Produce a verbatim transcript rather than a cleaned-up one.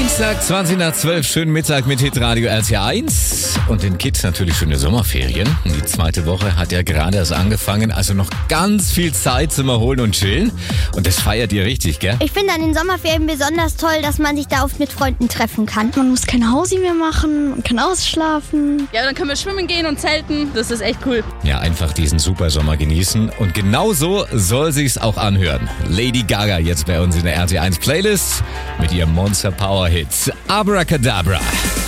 Dienstag, zwanzig nach zwölf, schönen Mittag mit Hitradio R T eins und den Kids natürlich schöne Sommerferien. Die zweite Woche hat ja gerade erst angefangen, also noch ganz viel Zeit zum Erholen und Chillen. Und das feiert ihr richtig, gell? Ich finde an den Sommerferien besonders toll, dass man sich da oft mit Freunden treffen kann. Man muss kein Hausi mehr machen und kann ausschlafen. Ja, dann können wir schwimmen gehen und zelten. Das ist echt cool. Ja, einfach diesen super Sommer genießen. Und genau so soll sich's auch anhören. Lady Gaga jetzt bei uns in der R T eins Playlist mit ihrem Monster Power Hits Abracadabra.